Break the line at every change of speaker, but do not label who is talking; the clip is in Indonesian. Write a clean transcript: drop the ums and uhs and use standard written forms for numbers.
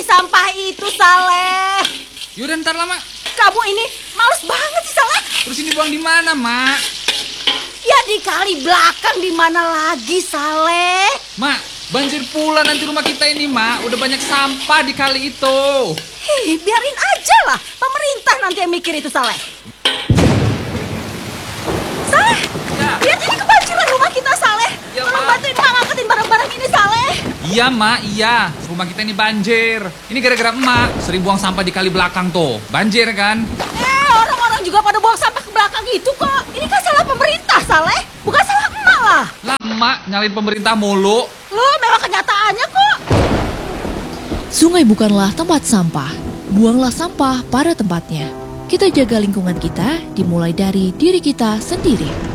lagi sampah itu, Saleh.
Yaudah ntar lah, Mak.
Kamu ini males banget sih, Saleh.
Terus ini buang di mana, Mak?
Ya di kali belakang, di mana lagi, Saleh?
Mak, banjir pula nanti rumah kita ini, Mak. Udah banyak sampah di kali itu.
Hei, biarin aja lah. Pemerintah nanti yang mikir itu, Saleh. Saleh,
Ya.
lihat ini kebanjiran rumah kita, Saleh.
Ya,
Tolong
Mak.
bantuin Mak ngangkatin barang-barang ini, Saleh.
Iya, Mak, iya. Rumah kita ini banjir. Ini gara-gara emak sering buang sampah di kali belakang tuh. Banjir kan?
Orang-orang juga pada buang sampah ke belakang itu kok. Ini kan salah pemerintah, Saleh. Bukan salah emak lah.
Lah, emak nyalain pemerintah mulu.
Loh, memang kenyataannya kok.
Sungai bukanlah tempat sampah. Buanglah sampah pada tempatnya. Kita jaga lingkungan kita dimulai dari diri kita sendiri.